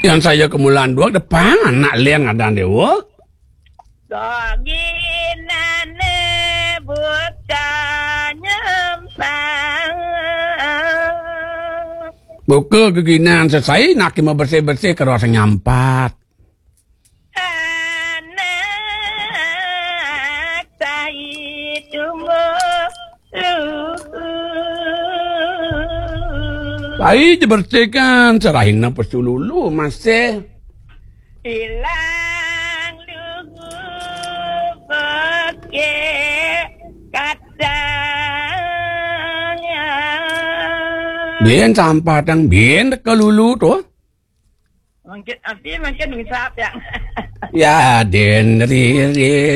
Yang saya kemulan dua depan anak liang ada dewa. Doginane bocah nyempang. Buka keginan selesai nak mau bersih-bersih ke rasa nyampat. Anak saya tumbuh. Baik dibersihkan serahin apa sululu masih. Hilang lugu pakai katanya. Bien sampah tang bien ke lulu tuh. Mungkin bisa ya. Ya den ri.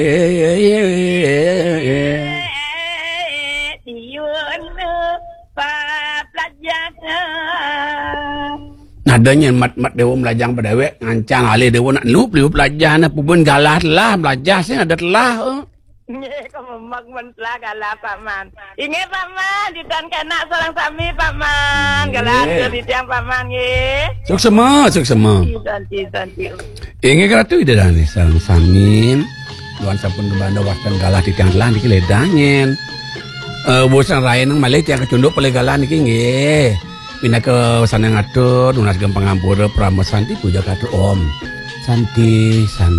Nadanya mat dewa melajang berdewek ngancang alih dewa nak lup belajar na pun galah lah belajar sih ada telah. Kamu mak mentlah galah paman. Ingat paman di tan kena seorang sami paman galah di tiang paman ye. Suksema. Santi. Ingat keratu ide dah ni sarang samin. Luan sapun ke bandar wastan galah di tiang telah ni keledangin. Bosan raya nang malai tiang kecunduk pelai galah ni nggih. Pindah ke sana ngatur, nunas gampang ngampura pramu Santi puja kata Om. Santi.